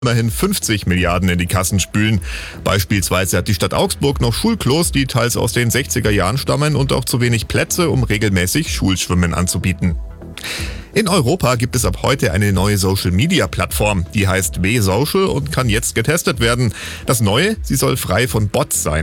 immerhin 50 Milliarden in die Kassen spülen. Beispielsweise hat die Stadt Augsburg noch Schulklos, die teils aus den 60er Jahren stammen und auch zu wenig Plätze, um regelmäßig Schulschwimmen anzubieten. In Europa gibt es ab heute eine neue Social-Media-Plattform, die heißt W-Social und kann jetzt getestet werden. Das Neue, sie soll frei von Bots sein.